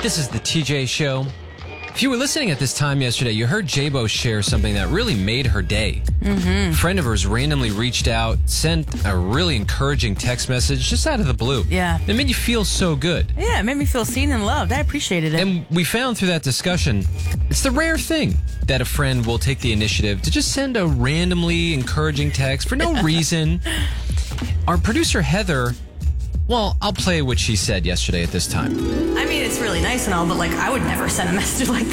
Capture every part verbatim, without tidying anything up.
This is the T J Show. If you were listening at this time yesterday, you heard J-Bo share something that really made her day. Mm-hmm. A friend of hers randomly reached out, sent a really encouraging text message just out of the blue. Yeah. It made you feel so good. Yeah, it made me feel seen and loved. I appreciated it. And we found through that discussion, it's the rare thing that a friend will take the initiative to just send a randomly encouraging text for no reason. Our producer, Heather, well, I'll play what she said yesterday at this time. I mean, it's really nice and all, but, like, I would never send a message like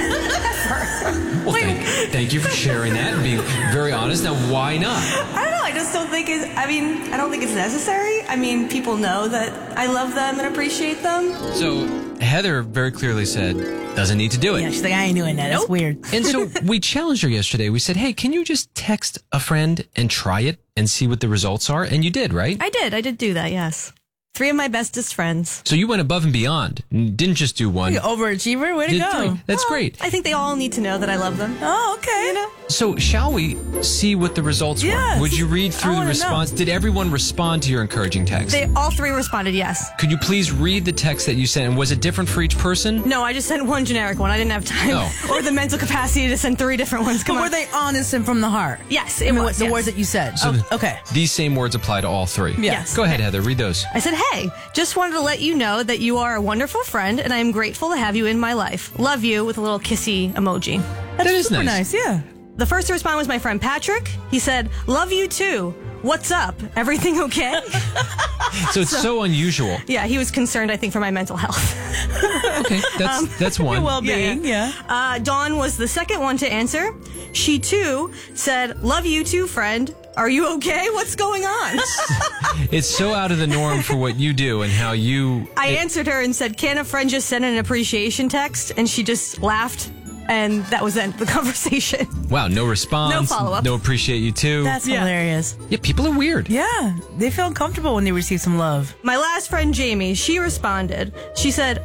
that. Well, thank, thank you for sharing that and being very honest. Now, why not? I don't know. I just don't think it's, I mean, I don't think it's necessary. I mean, people know that I love them and appreciate them. So, Heather very clearly said, doesn't need to do it. Yeah, she's like, I ain't doing that. That's Nope. weird. And so we challenged her yesterday. We said, hey, can you just text a friend and try it and see what the results are? And you did, right? I did. I did do that, yes. Three of my bestest friends. So you went above and beyond. And didn't just do one. You're overachiever. Way to Did go. three. That's Well, great. I think they all need to know that I love them. Oh, okay. You know? So shall we see what the results Yes. were? Would you read I through the wanna response? Did everyone respond to your encouraging text? They all three responded yes. Could you please read the text that you sent? And was it different for each person? No, I just sent one generic one. I didn't have time Oh. or the mental capacity to send three different ones. Come But on. were they honest and from the heart? Yes, I it mean, what- was. the yes. words that you said. So Oh, the- okay. These same words apply to all three. Yes. Go ahead, Heather. Read those. I said, hey, just wanted to let you know that you are a wonderful friend and I am grateful to have you in my life. Love you, with a little kissy emoji. That's That is super nice. nice. Yeah. The first to respond was my friend Patrick. He said, love you too. What's up? Everything okay? So it's so unusual. Yeah, he was concerned, I think, for my mental health. Okay, that's that's one. Your well-being. Yeah. Uh, Dawn was the second one to answer. She too said, love you too, friend. Are you okay? What's going on? It's so out of the norm for what you do and how you. I it- answered her and said, can a friend just send an appreciation text? And she just laughed. And that was the end of the conversation. Wow, no response. No follow-up. No appreciate you too. That's Yeah. hilarious. Yeah, people are weird. Yeah. They feel uncomfortable when they receive some love. My last friend, Jamie, she responded. She said,